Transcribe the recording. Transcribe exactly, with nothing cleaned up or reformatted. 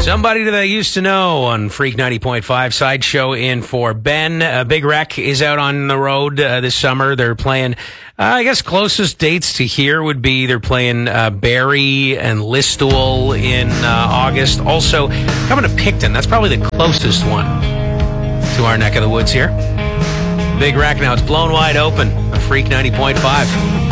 Somebody that I used to know on Freak ninety point five. Sideshow in for Ben. Uh, Big Wreck is out on the road uh, this summer. They're playing, uh, I guess closest dates to here would be they're playing uh, Barrie and Listowel in uh, August. Also coming to Picton. That's probably the closest one to our neck of the woods here. Big Wreck now. It's blown wide open on Freak ninety point five.